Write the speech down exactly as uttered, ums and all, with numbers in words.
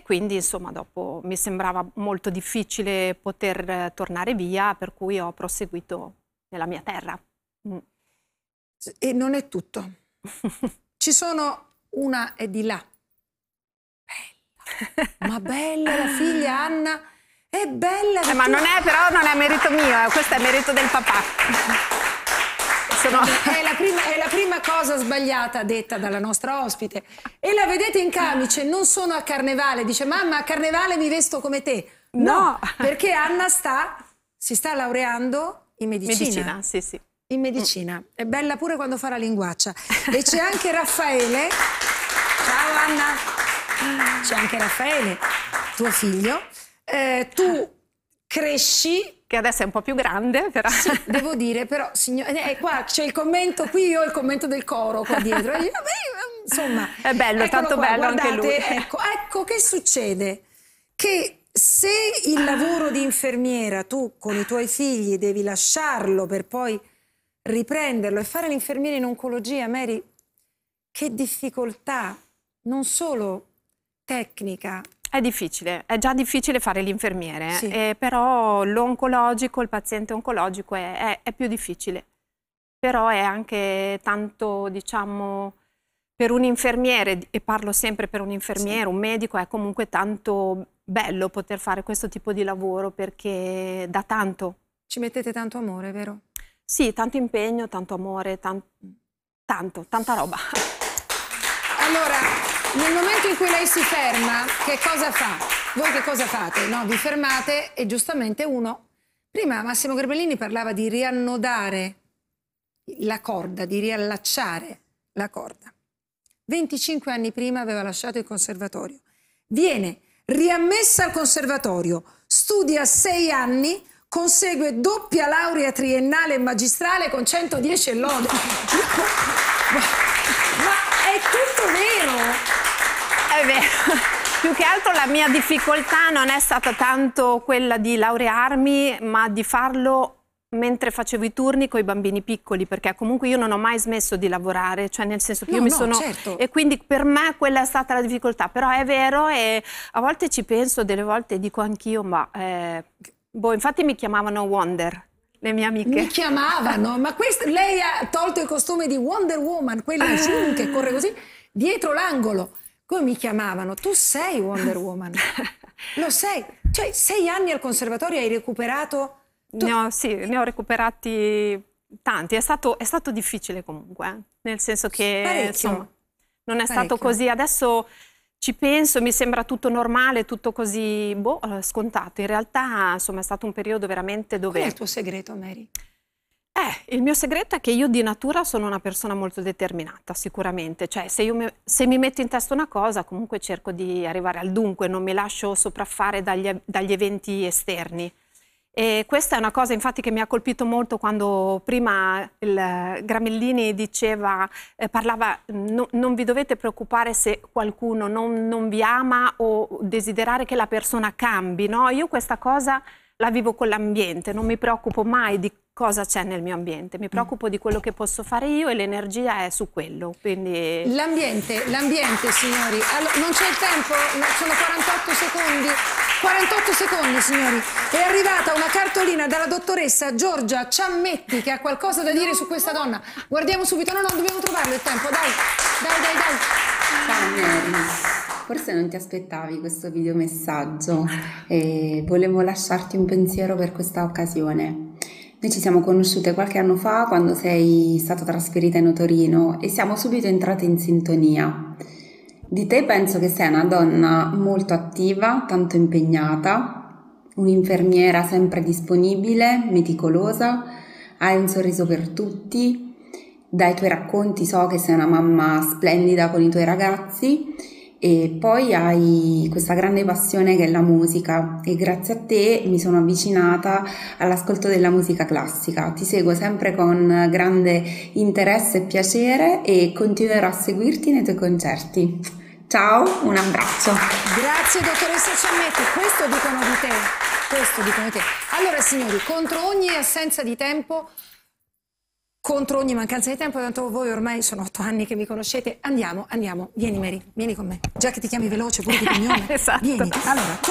quindi insomma dopo mi sembrava molto difficile poter tornare via, per cui ho proseguito nella mia terra. Mm. E non è tutto. Ci sono una è di là. Bella, ma bella la figlia Anna, è bella. Eh, ma non è, però non è merito mio, eh, questo è merito del papà. Sono... È, la prima, è la prima cosa sbagliata detta dalla nostra ospite. E la vedete in camice, non sono a Carnevale, dice mamma a Carnevale mi vesto come te. No, no. Perché Anna sta, si sta laureando in medicina. Medicina, sì sì. In medicina, è bella pure quando fa la linguaccia. E c'è anche Raffaele, ciao Anna, c'è anche Raffaele, tuo figlio, eh, tu cresci. Che adesso è un po' più grande, però. Sì, devo dire, però, signore, eh, qua c'è il commento, qui io ho il commento del coro qua dietro. E io, beh, insomma, è bello, tanto qua, bello guardate, anche lui. Ecco, ecco che succede, che se il lavoro di infermiera tu con i tuoi figli devi lasciarlo per poi riprenderlo e fare l'infermiera in oncologia, Mary, che difficoltà, non solo tecnica. È difficile, è già difficile fare l'infermiere, Sì. eh, però l'oncologico, il paziente oncologico è, è, è più difficile. Però è anche tanto, diciamo, per un infermiere, e parlo sempre per un infermiere, sì. Un medico, è comunque tanto bello poter fare questo tipo di lavoro perché dà tanto. Ci mettete tanto amore, vero? Sì, tanto impegno, tanto amore, tan tanto, tanta roba. Allora, nel momento in cui lei si ferma, che cosa fa? Voi che cosa fate? No, vi fermate e giustamente uno... Prima Massimo Grebellini parlava di riannodare la corda, di riallacciare la corda. venticinque anni prima aveva lasciato il conservatorio. Viene riammessa al conservatorio, studia sei anni, consegue doppia laurea triennale e magistrale con centodieci e lode. ma, ma è tutto vero? È vero. Più che altro la mia difficoltà non è stata tanto quella di laurearmi, ma di farlo mentre facevo i turni con i bambini piccoli, perché comunque io non ho mai smesso di lavorare, cioè nel senso che no, io mi no, sono... certo. E quindi per me quella è stata la difficoltà, però è vero e a volte ci penso, delle volte dico anch'io, ma... Eh, boh, infatti mi chiamavano Wonder, le mie amiche. Mi chiamavano, ma questo, lei ha tolto il costume di Wonder Woman, quella che corre così, dietro l'angolo. Come mi chiamavano? Tu sei Wonder Woman, lo sei. Cioè, sei anni al conservatorio hai recuperato... Tu... Ne ho, sì, ne ho recuperati tanti. È stato, è stato difficile comunque, eh? Nel senso che Parecchio. Insomma, non è Parecchio. stato così. Adesso ci penso, mi sembra tutto normale, tutto così boh, scontato. In realtà, insomma, è stato un periodo veramente dove... Qual è il tuo segreto, Mary? Eh, il mio segreto è che io di natura sono una persona molto determinata, sicuramente. Cioè, se, io mi, se mi metto in testa una cosa, comunque cerco di arrivare al dunque, non mi lascio sopraffare dagli, dagli eventi esterni. E questa è una cosa infatti che mi ha colpito molto quando prima il Gramellini diceva, eh, parlava, no, non vi dovete preoccupare se qualcuno non, non vi ama o desiderare che la persona cambi, no? Io questa cosa la vivo con l'ambiente, non mi preoccupo mai di cosa c'è nel mio ambiente, mi preoccupo mm. di quello che posso fare io e l'energia è su quello. Quindi... L'ambiente, l'ambiente signori, allora, non c'è il tempo, sono quarantotto secondi, quarantotto secondi signori, è arrivata una cartolina dalla dottoressa Giorgia Ciammetti che ha qualcosa da dire su questa donna, guardiamo subito, no no dobbiamo trovarlo il tempo, dai, dai dai dai. Ciao Mary, forse non ti aspettavi questo videomessaggio e volevo lasciarti un pensiero per questa occasione. Noi ci siamo conosciute qualche anno fa quando sei stata trasferita in Torino e siamo subito entrate in sintonia. Di te penso che sei una donna molto attiva, tanto impegnata, un'infermiera sempre disponibile, meticolosa, hai un sorriso per tutti, dai tuoi racconti so che sei una mamma splendida con i tuoi ragazzi e poi hai questa grande passione che è la musica e grazie a te mi sono avvicinata all'ascolto della musica classica. Ti seguo sempre con grande interesse e piacere e continuerò a seguirti nei tuoi concerti. Ciao, un abbraccio. Grazie dottoressa Ciammetti, questo dicono di te, questo dicono di te. Allora signori, contro ogni assenza di tempo contro ogni mancanza di tempo, tanto voi ormai sono otto anni che mi conoscete. Andiamo, andiamo, vieni Mary, vieni con me. Già che ti chiami veloce pure di cognome, Esatto. vieni. Allora,